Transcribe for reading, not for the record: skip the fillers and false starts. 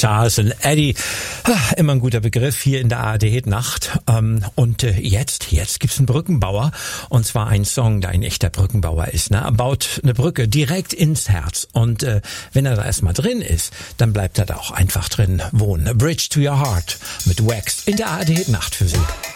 Charles und Eddie, immer ein guter Begriff hier in der ARD-Nacht. Und jetzt gibt's einen Brückenbauer, und zwar einen Song, der ein echter Brückenbauer ist. Ne? Er baut eine Brücke direkt ins Herz, und wenn er da erstmal drin ist, dann bleibt er da auch einfach drin wohnen. A Bridge to Your Heart mit Wax in der ARD-Nacht für Sie.